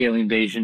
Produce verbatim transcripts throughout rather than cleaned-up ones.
full-scale invasion,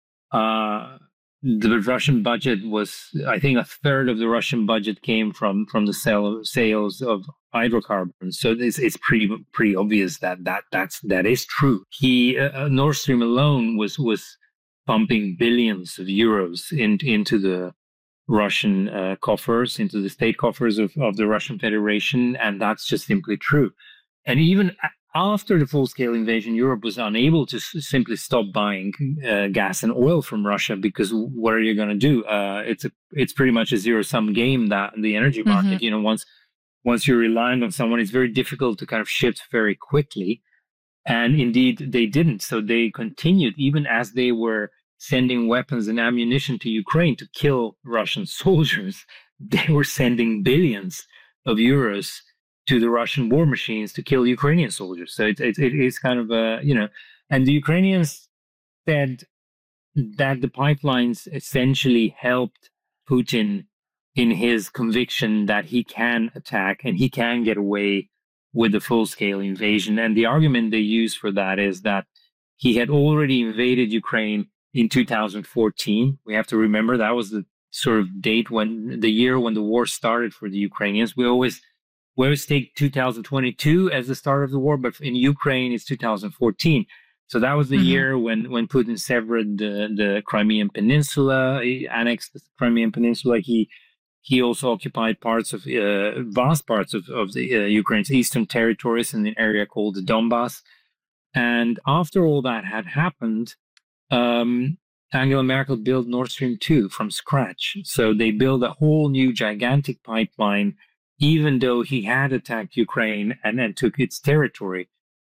uh, the Russian budget was, I think, a third of the Russian budget came from from the sale, sales of hydrocarbons. So it's it's pretty pretty obvious that that that's that is true. He uh, Nord Stream alone was was pumping billions of euros in, into the Russian uh, coffers, into the state coffers of, of the Russian Federation, and that's just simply true. And even after the full-scale invasion, Europe was unable to s- simply stop buying uh, gas and oil from Russia, because what are you going to do? Uh, it's a, it's pretty much a zero-sum game, that the energy market. Mm-hmm. You know, once once you're reliant on someone, it's very difficult to kind of shift very quickly. And indeed, they didn't. So they continued, even as they were sending weapons and ammunition to Ukraine to kill Russian soldiers. They were sending billions of euros to the Russian war machines to kill Ukrainian soldiers. So it, it, it is kind of a, you know, and the Ukrainians said that the pipelines essentially helped Putin in his conviction that he can attack and he can get away with the full-scale invasion. And the argument they use for that is that he had already invaded Ukraine in two thousand fourteen. We have to remember that was the sort of date when, the year when the war started for the Ukrainians. We always We always take two thousand twenty-two as the start of the war, but in Ukraine, it's two thousand fourteen. So that was the mm-hmm. year when, when Putin severed the, the Crimean Peninsula, he annexed the Crimean Peninsula. He he also occupied parts of, uh, vast parts of, of the uh, Ukraine's eastern territories in an area called the Donbass. And after all that had happened, um, Angela Merkel built Nord Stream two from scratch. So they built a whole new gigantic pipeline, even though he had attacked Ukraine and then took its territory.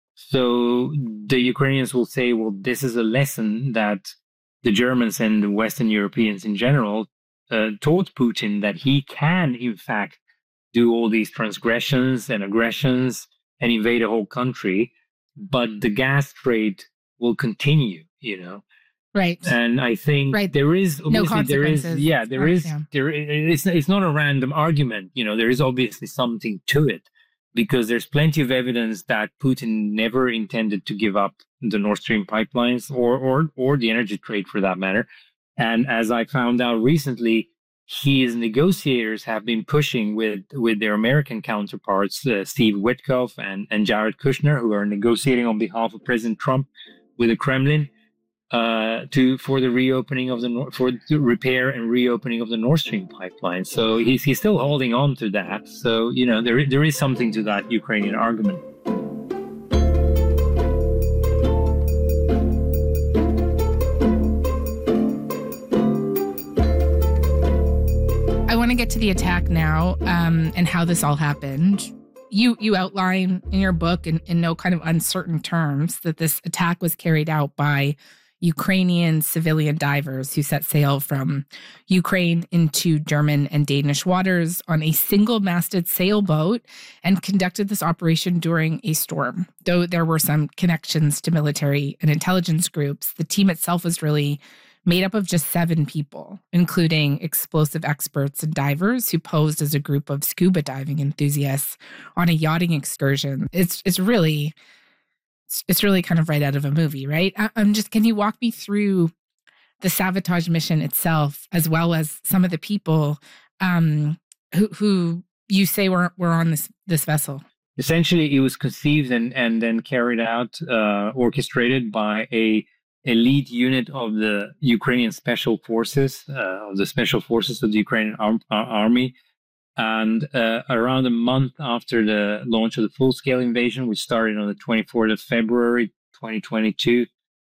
So the Ukrainians will say, well, this is a lesson that the Germans and the Western Europeans in general uh, taught Putin, that he can, in fact, do all these transgressions and aggressions and invade a whole country, but the gas trade will continue, you know. Right. And I think right. there is, obviously, no there is, yeah, there right, is, yeah. there is, it's, it's not a random argument, you know, there is obviously something to it, because there's plenty of evidence that Putin never intended to give up the Nord Stream pipelines or, or, or the energy trade for that matter. And as I found out recently, his negotiators have been pushing with, with their American counterparts, uh, Steve Witkoff and, and Jared Kushner, who are negotiating on behalf of President Trump with the Kremlin, uh, to for the reopening of the for the repair and reopening of the Nord Stream pipeline. So he's he's still holding on to that. So you know there there is something to that Ukrainian argument. I want to get to the attack now, um, and how this all happened. You you outline in your book in, in no kind of uncertain terms that this attack was carried out by Ukrainian civilian divers who set sail from Ukraine into German and Danish waters on a single-masted sailboat and conducted this operation during a storm. Though there were some connections to military and intelligence groups, the team itself was really made up of just seven people, including explosive experts and divers who posed as a group of scuba diving enthusiasts on a yachting excursion. It's it's really it's really kind of right out of a movie, right? I, I'm just, can you walk me through the sabotage mission itself, as well as some of the people um, who who you say were were on this this vessel? Essentially, it was conceived and and then carried out, uh, orchestrated by a elite unit of the Ukrainian Special Forces, uh, of the Special Forces of the Ukrainian Ar- Army. And uh, around a month after the launch of the full-scale invasion, which started on the twenty-fourth of February, twenty twenty-two,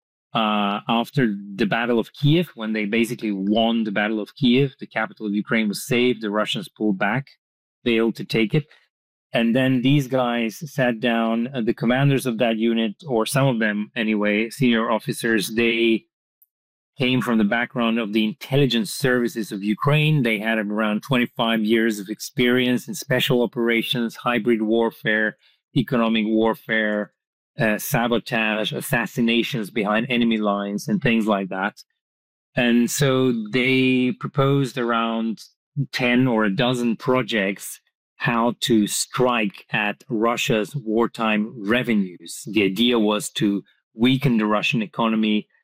uh, after the Battle of Kiev, when they basically won the Battle of Kiev, the capital of Ukraine was saved, the Russians pulled back, failed to take it. And then these guys sat down, uh, the commanders of that unit, or some of them anyway, senior officers, they came from the background of the intelligence services of Ukraine. They had around twenty-five years of experience in special operations, hybrid warfare, economic warfare, uh, sabotage, assassinations behind enemy lines, and things like that. And so they proposed around ten or a dozen projects how to strike at Russia's wartime revenues. The idea was to weaken the Russian economy,